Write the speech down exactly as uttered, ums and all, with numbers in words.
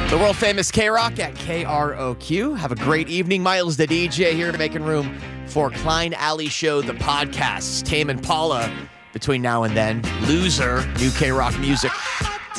The world famous K-Rock at K R O Q. Have a great evening. Miles the D J here making room for Klein Alley Show, the podcast. Tame and Paula between now and then. Loser, new K-Rock music.